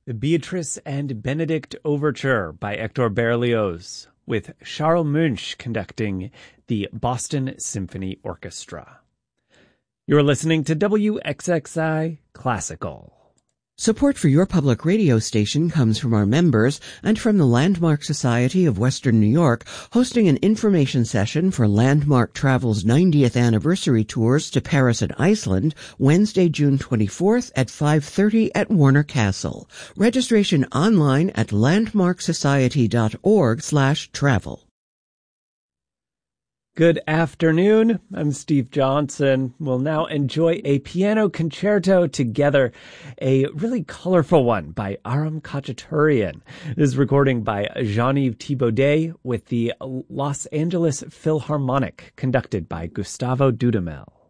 The Beatrice and Benedict Overture by Hector Berlioz, with Charles Munch conducting the Boston Symphony Orchestra. You're listening to WXXI Classical. Support for your public radio station comes from our members and from the Landmark Society of Western New York, hosting an information session for Landmark Travel's 90th anniversary tours to Paris and Iceland, Wednesday, June 24th at 5:30 at Warner Castle. Registration online at landmarksociety.org/travel. Good afternoon. I'm Steve Johnson. We'll now enjoy a piano concerto together, a really colorful one by Aram Khachaturian. This is recording by Jean-Yves Thibaudet with the Los Angeles Philharmonic, conducted by Gustavo Dudamel.